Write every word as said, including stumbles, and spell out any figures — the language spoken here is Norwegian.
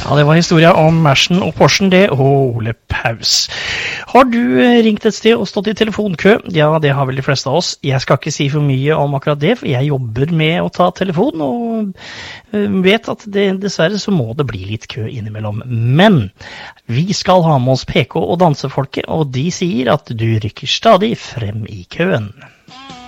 Ja, det var historien om Mersen og Porschen, det, og Ole Paus. Har du ringt et sted og stått i telefonkø? Ja, det har vel de fleste av oss. Jeg skal ikke si for mye om akkurat det, for jeg jobber med å ta telefon, og vet at det, dessverre så må det bli litt kø innimellom. Men vi skal ha med oss P K og dansefolket, og de sier at du rykker stadig frem i køen.